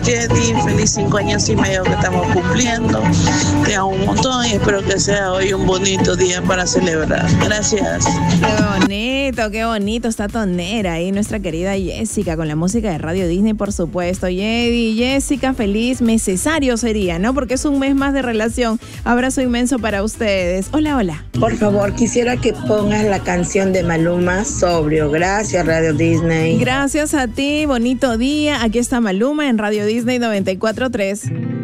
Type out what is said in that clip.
Jenny, feliz 5 años y medio que estamos cumpliendo. Te amo un montón y espero que sea hoy un bonito día para celebrar. Gracias. Qué bonito esta tonera ahí, nuestra querida Jessica, con la música de Radio Disney, por supuesto. Yedi, Jessica, feliz necesario sería, ¿no? Porque es un mes más de relación. Abrazo inmenso para ustedes. Hola, hola. Por favor, quisiera que pongas la canción de Maluma, Sobrio. Gracias, Radio Disney. Gracias a ti, bonito día. Aquí está Maluma en Radio Disney 94.3.